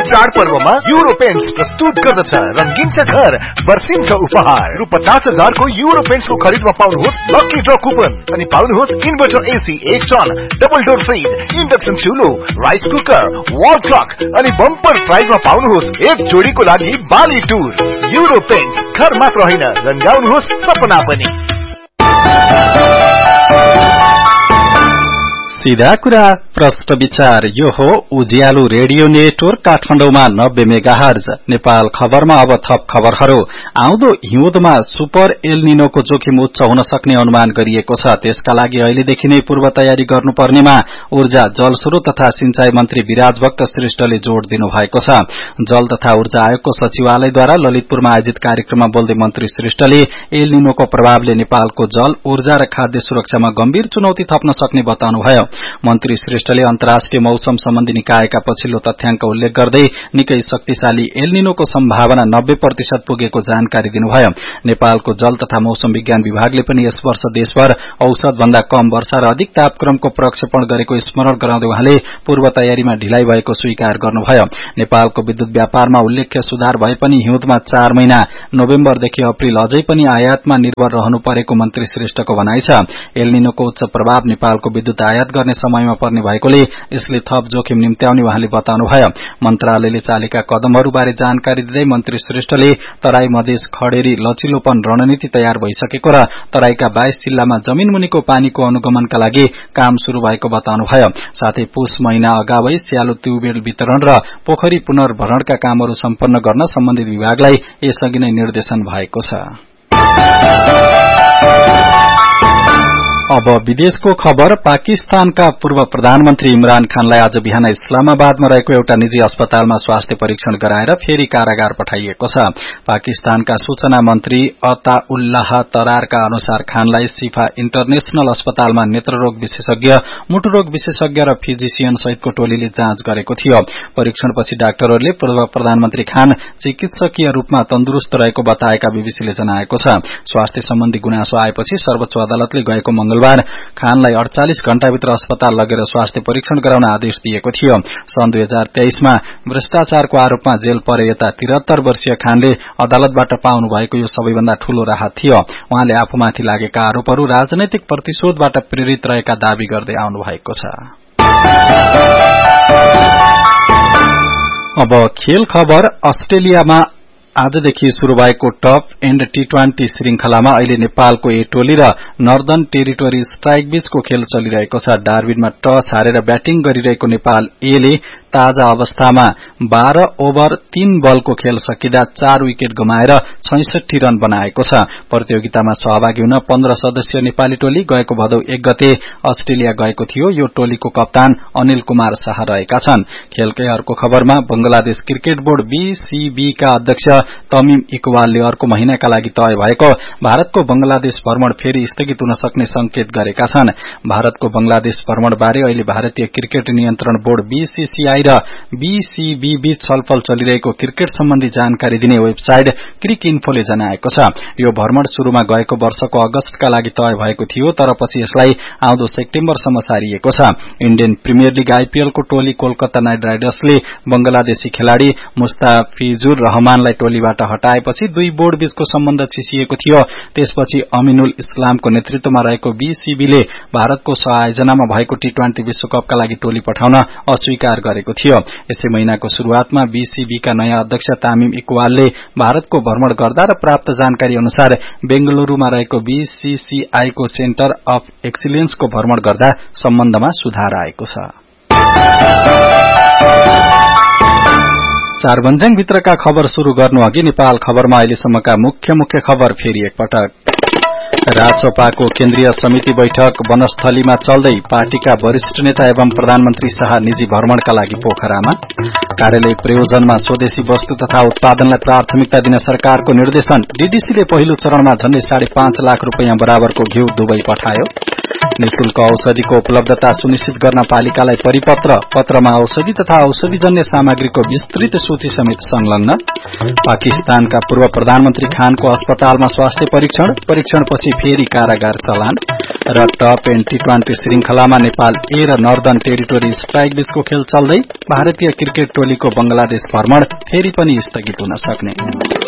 चाडपर्वमा euro paints प्रस्तुत गर्दछ रंगीन छ घर वर्षिन्छ उपहार रु 50,000 को युरो पेन्ट्स को खरिदमा पाउनुहोस् लकी ड्र कुपन अनि पाउनुहोस् inverter AC 1 ton double door fridge induction चुलो rice cooker wall clock अनि बम्पर प्राइजमा पाउनुहोस् एक जोडीको लागि बाली टुर युरो पेन्ट्स घर मात्र होइन रंगाउनुहोस् सपना पनि। सीधा कुरा प्रश्न विचार यो हो उज्यालो रेडियो नेटवर्क काठमाडौँमा 90 मेगाहर्ज नेपाल खबरमा अब थप खबरहरू। आउँदो हिउँदमा सुपर एल निनोको जोखिम उच्च हुन सक्ने अनुमान गरिएको छ। त्यसका लागि अहिलेदेखि नै पूर्व तयारी गर्नुपर्नेमा ऊर्जा जलस्रोत तथा सिंचाई मन्त्री विराजभक्त श्रेष्ठले जोड़ दिनुभएको छ। जल तथा ऊर्जा आयोगको सचिवालयद्वारा ललितपुरमा आयोजित कार्यक्रममा बोल्दै मन्त्री श्रेष्ठले एल निनोको प्रभावले नेपालको जल ऊर्जा र खाद्य सुरक्षामा गम्भीर चुनौती थप्न सक्ने बताउनुभयो। मन्त्री श्रेष्ठले अन्तर्राष्ट्रिय मौसम सम्बन्धी निकायका पछिल्लो तथ्याङ्क उल्लेख गर्दै निकै शक्तिशाली एल निनोको सम्भावना 90% पुगेको जानकारी दिनुभयो। नेपालको जल तथा मौसम विज्ञान विभागले पनि यस वर्ष देशभर औसत भन्दा कम वर्षा र अधिक तापक्रमको प्रक्षेपण गरेको स्मरण गराउँदै उहाँले पूर्व तयारीमा ढिलाइ भएको स्वीकार गर्नुभयो। नेपालको विद्युत व्यापारमा उल्लेख्य सुधार भए पनि हिउँदमा 4 महिना नोभेम्बरदेखि अप्रिल अझै पनि आयातमा निर्भर रहनु परेको मन्त्री श्रेष्ठको भनाइ छ। एल निनोको उच्च प्रभाव नेपालको विद्युत आयात गर्ने समयमा पर्ने भएकोले यसले थप जोखिम निम्त्याउने उहाँले बताउनुभयो। मन्त्रालयले चालेका कदमहरूबारे जानकारी दिँदै मन्त्री श्रेष्ठले तराई मधेस खडेरी लचिलोपन रणनीति तयार भइसकेको र तराईका 22 जिल्लामा जमीन मुनिको पानीको अनुगमनका लागि काम शुरू भएको बताउनुभयो। साथै पुष महिना अगावै स्यालो ट्युबवेल वितरण र पोखरी पुनर्भरणका कामहरू सम्पन्न गर्न सम्बन्धित विभागलाई यसअघि नै निर्देशन भएको छ। अब विदेशको खबर। पाकिस्तानका पूर्व प्रधानमन्त्री इमरान खानलाई आज बिहान इस्लामाबादमा रहेको एउटा निजी अस्पतालमा स्वास्थ्य परीक्षण गराएर फेरि कारागार पठाइएको छ। पाकिस्तानका सूचना मन्त्री अताउल्लाह तरारका अनुसार खानलाई सिफा इन्टरनेशनल अस्पतालमा नेत्ररोग विशेषज्ञ मुटुरोग विशेषज्ञ र फिजिशियन सहितको टोलीले जाँच गरेको थियो। परीक्षणपछि डाक्टरहरूले पूर्व प्रधानमन्त्री खान चिकित्सकीय रूपमा तन्दुरुस्त रहेको बताएका बीबीसीले जनाएको छ। स्वास्थ्य सम्बन्धी गुनासो आएपछि सर्वोच्च अदालतले गएको मंगलबार खानलाई 48 घण्टाभित्र अस्पताल लगेर स्वास्थ्य परीक्षण गराउन आदेश दिएको थियो। सन् 2023 मा भ्रष्टाचारको आरोपमा जेल परे यता 73 वर्षीय खानले अदालतबाट पाउनु भएको यो सबैभन्दा ठूलो राहत थियो। उहाँले आफूमाथि लागेका आरोपहरू राजनैतिक प्रतिशोधबाट प्रेरित रहेका दावी गर्दै आउनु भएको छ। अब खेल खबर। अस्ट्रेलियामा आजदेखि शुरू भएको टप एन्ड टी20 श्रृंखलामा अहिले नेपालको ए टोली र नर्दर्न टेरिटोरी स्ट्राइक बीचको खेल चलिरहेको छ। डार्विनमा टस हारेर ब्याटिङ गरिरहेको नेपाल एले ताजा अवस्थामा 12 ओभर 3 बलको खेल सकिँदा 4 विकेट गुमाएर 66 रन बनाएको छ। प्रतियोगितामा सहभागी हुन 15 सदस्यीय नेपाली टोली गएको भदौ 1 गते अस्ट्रेलिया गएको थियो। यो टोलीको कप्तान अनिल कुमार शाह रहेका छन्। खेलकै अर्को खबरमा बंगलादेश क्रिकेट बोर्ड बीसीबी का अध्यक्ष तमिम इकबालले अर्को महिनाका लागि तय भएको भारतको बंगलादेश भ्रमण फेरि स्थगित हुन सक्ने संकेत गरेका छन्। भारतको बंगलादेश भ्रमणबारे अहिले भारतीय क्रिकेट नियन्त्रण बोर्ड बीसीसीआई र बीसीबी बीच छलफल चलिरहेको क्रिकेट सम्बन्धी जानकारी दिने वेबसाइट क्रिक इन्फोले जनाएको छ। यो भ्रमण शुरूमा गएको वर्षको अगस्तका लागि तय भएको थियो, तर पछि यसलाई आउँदो सेप्टेम्बरसम्म सारिएको छ। इण्डियन प्रिमियर लीग आईपीएल को टोली कोलकाता नाइट राइडर्सले बंगलादेशी खेलाड़ी मुस्ताफिजुर रहमानलाई टोलीबाट हटाएपछि दुई बोर्ड बीचको सम्बन्ध चिसिएको थियो। त्यसपछि अमिनुल इस्लामको नेतृत्वमा रहेको बीसीबीले भारतको सह-आयोजनामा भएको टी20 विश्वकपका लागि टोली पठाउन अस्वीकार गरेको थियो। यसै महिनाको शुरूआतमा बीसीबी का नयाँ अध्यक्ष तामिम इकबालले भारतको भ्रमण गर्दा र प्राप्त जानकारी अनुसार बेंगलुरूमा रहेको बीसीसीआई को सेन्टर अफ एक्सिलेन्सको भ्रमण गर्दा सम्बन्धमा सुधार आएको छ। चारबन्जाङ भित्रका खबर शुरू गर्नु अघि नेपाल खबरमा अहिलेसम्मका मुख्य खबर फेरि एकपटक। राजसपाको केन्द्रीय समिति बैठक वनस्थलीमा चल्दै पार्टीका वरिष्ठ नेता एवं प्रधानमन्त्री शाह निजी भ्रमणका लागि पोखरामा। कार्यालय प्रयोजनमा स्वदेशी वस्तु तथा उत्पादनलाई प्राथमिकता दिन सरकारको निर्देशन। डीडीसीले पहिलो चरणमा झण्डै 5.5 लाख रुपैयाँ बराबरको घिउ दुबई पठायो। निशुल्क औषधिको उपलब्धता सुनिश्चित गर्न पालिकालाई परिपत्र, पत्रमा औषधि तथा औषधिजन्य सामग्रीको विस्तृत सूची समेत संलग्न। पाकिस्तानका पूर्व प्रधानमन्त्री खानको अस्पतालमा स्वास्थ्य परीक्षणपछि फेरि कारागार चलान। र टप एन्ड टी20 श्रृंखलामा नेपाल ए र नर्दर्न टेरिटोरी स्ट्राइक बीचको खेल चल्दै, भारतीय क्रिकेट टोलीको बंगलादेश भ्रमण फेरि पनि स्थगित हुन सक्ने।